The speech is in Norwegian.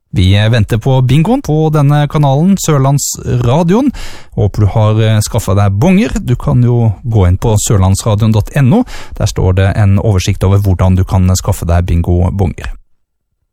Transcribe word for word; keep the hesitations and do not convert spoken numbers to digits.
Vi venter på bingoen på denne kanalen, Sørlandsradioen. Håper du har skaffet deg bonger. Du kan jo gå inn på sørlandsradion punktum no. Der står det en oversikt over hvordan du kan skaffe deg bingo-bonger.